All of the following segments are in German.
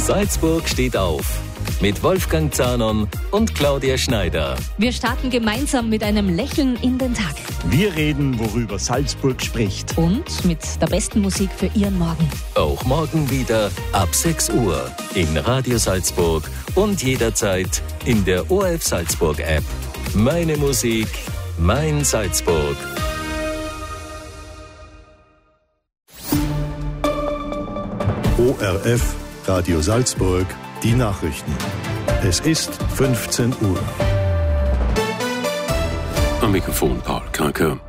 Salzburg steht auf. Mit Wolfgang Zahnon und Claudia Schneider. Wir starten gemeinsam mit einem Lächeln in den Tag. Wir reden, worüber Salzburg spricht. Und mit der besten Musik für Ihren Morgen. Auch morgen wieder ab 6 Uhr in Radio Salzburg und jederzeit in der ORF Salzburg App. Meine Musik, mein Salzburg. ORF Radio Salzburg, die Nachrichten. Es ist 15 Uhr. Am Mikrofon Paul Kranker.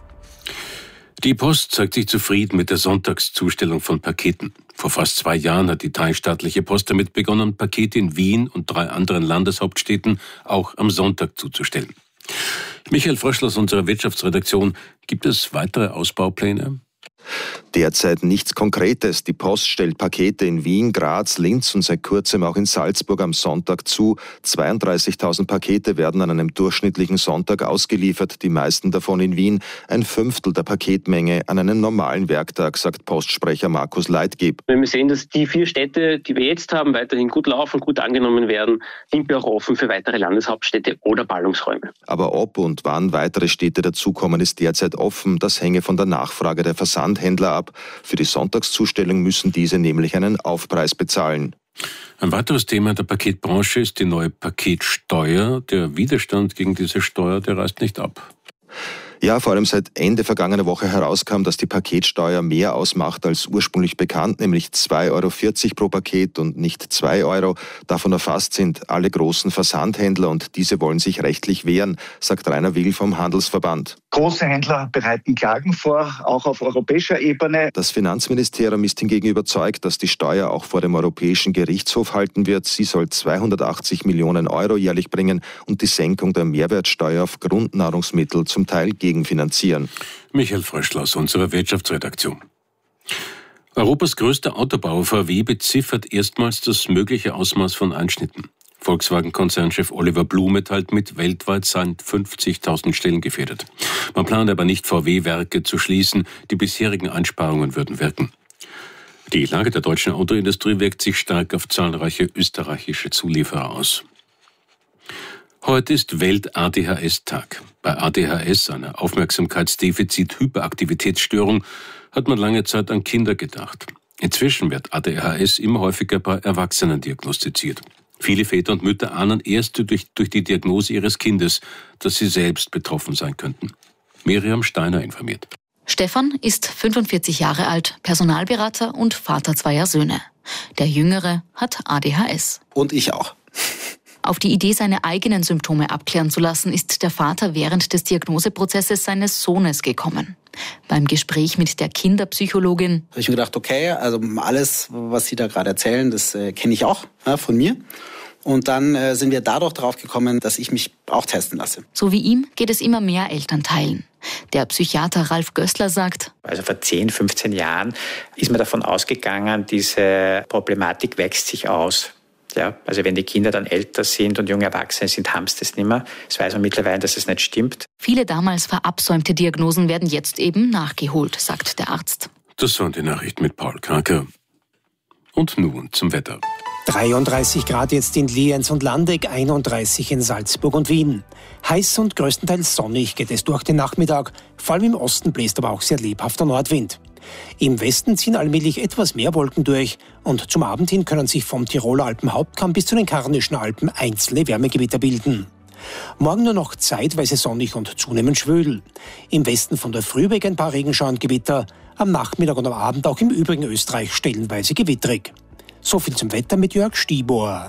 Die Post zeigt sich zufrieden mit der Sonntagszustellung von Paketen. Vor fast 2 Jahren hat die teilstaatliche Post damit begonnen, Pakete in Wien und 3 anderen Landeshauptstädten auch am Sonntag zuzustellen. Michael Fröschl aus unserer Wirtschaftsredaktion, gibt es weitere Ausbaupläne? Derzeit nichts Konkretes. Die Post stellt Pakete in Wien, Graz, Linz und seit kurzem auch in Salzburg am Sonntag zu. 32.000 Pakete werden an einem durchschnittlichen Sonntag ausgeliefert, die meisten davon in Wien, 1/5 der Paketmenge an einem normalen Werktag, sagt Postsprecher Markus Leitgeb. Wenn wir sehen, dass die 4 Städte, die wir jetzt haben, weiterhin gut laufen, gut angenommen werden, sind wir auch offen für weitere Landeshauptstädte oder Ballungsräume. Aber ob und wann weitere Städte dazukommen, ist derzeit offen. Das hänge von der Nachfrage der Versandhändler ab. Für die Sonntagszustellung müssen diese nämlich einen Aufpreis bezahlen. Ein weiteres Thema in der Paketbranche ist die neue Paketsteuer. Der Widerstand gegen diese Steuer, der reißt nicht ab. Ja, vor allem seit Ende vergangener Woche herauskam, dass die Paketsteuer mehr ausmacht als ursprünglich bekannt, nämlich 2,40 € pro Paket und nicht 2 €. Davon erfasst sind alle großen Versandhändler und diese wollen sich rechtlich wehren, sagt Rainer Will vom Handelsverband. Große Händler bereiten Klagen vor, auch auf europäischer Ebene. Das Finanzministerium ist hingegen überzeugt, dass die Steuer auch vor dem Europäischen Gerichtshof halten wird. Sie soll 280 Millionen € jährlich bringen und die Senkung der Mehrwertsteuer auf Grundnahrungsmittel zum Teil gegenfinanzieren. Michael Fröschl aus unserer Wirtschaftsredaktion. Europas größter Autobauer VW beziffert erstmals das mögliche Ausmaß von Einschnitten. Volkswagen-Konzernchef Oliver Blume teilt mit, weltweit seien 50.000 Stellen gefährdet. Man plant aber nicht, VW-Werke zu schließen. Die bisherigen Einsparungen würden wirken. Die Lage der deutschen Autoindustrie wirkt sich stark auf zahlreiche österreichische Zulieferer aus. Heute ist Welt-ADHS-Tag. Bei ADHS, einer Aufmerksamkeitsdefizit-Hyperaktivitätsstörung, hat man lange Zeit an Kinder gedacht. Inzwischen wird ADHS immer häufiger bei Erwachsenen diagnostiziert. Viele Väter und Mütter ahnen erst durch die Diagnose ihres Kindes, dass sie selbst betroffen sein könnten. Miriam Steiner informiert. Stefan ist 45 Jahre alt, Personalberater und Vater 2 Söhne. Der Jüngere hat ADHS. Und ich auch. Auf die Idee, seine eigenen Symptome abklären zu lassen, ist der Vater während des Diagnoseprozesses seines Sohnes gekommen. Beim Gespräch mit der Kinderpsychologin habe ich mir gedacht, okay, also alles, was Sie da gerade erzählen, das kenne ich auch von mir. Und dann sind wir dadurch drauf gekommen, dass ich mich auch testen lasse. So wie ihm geht es immer mehr Elternteilen. Der Psychiater Ralf Gößler sagt: Also vor 10, 15 Jahren ist man davon ausgegangen, diese Problematik wächst sich aus. Ja, also wenn die Kinder dann älter sind und junge Erwachsene sind, haben sie das nicht mehr. Das weiß man mittlerweile, dass es nicht stimmt. Viele damals verabsäumte Diagnosen werden jetzt eben nachgeholt, sagt der Arzt. Das waren die Nachrichten mit Paul Kranker. Und nun zum Wetter. 33 Grad jetzt in Lienz und Landeck, 31 in Salzburg und Wien. Heiß und größtenteils sonnig geht es durch den Nachmittag. Vor allem im Osten bläst aber auch sehr lebhafter Nordwind. Im Westen ziehen allmählich etwas mehr Wolken durch und zum Abend hin können sich vom Tiroler Alpenhauptkamm bis zu den Karnischen Alpen einzelne Wärmegewitter bilden. Morgen nur noch zeitweise sonnig und zunehmend schwül. Im Westen von der Früh weg ein paar Regenschauengewitter, am Nachmittag und am Abend auch im übrigen Österreich stellenweise gewitterig. So viel zum Wetter mit Jörg Stibor.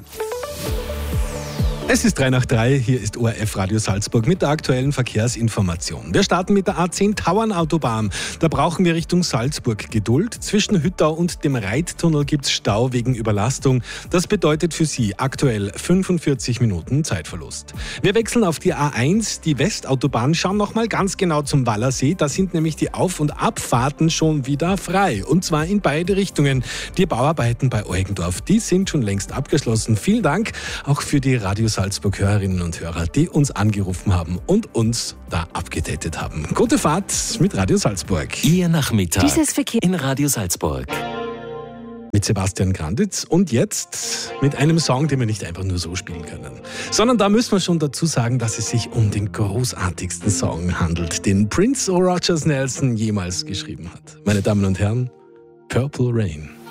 Es ist 3 nach 3, hier ist ORF Radio Salzburg mit der aktuellen Verkehrsinformation. Wir starten mit der A10 Tauernautobahn. Da brauchen wir Richtung Salzburg Geduld. Zwischen Hüttau und dem Reittunnel gibt es Stau wegen Überlastung. Das bedeutet für Sie aktuell 45 Minuten Zeitverlust. Wir wechseln auf die A1, die Westautobahn, schauen nochmal ganz genau zum Wallersee. Da sind nämlich die Auf- und Abfahrten schon wieder frei. Und zwar in beide Richtungen. Die Bauarbeiten bei Eugendorf, die sind schon längst abgeschlossen. Vielen Dank auch für die Radio Salzburg-Hörerinnen und Hörer, die uns angerufen haben und uns da abgedatet haben. Gute Fahrt mit Radio Salzburg. Ihr Nachmittag in Radio Salzburg. mit Sebastian Granditz und jetzt mit einem Song, den wir nicht einfach nur so spielen können, sondern da müssen wir schon dazu sagen, dass es sich um den großartigsten Song handelt, den Prince Rogers Nelson jemals geschrieben hat. Meine Damen und Herren, Purple Rain.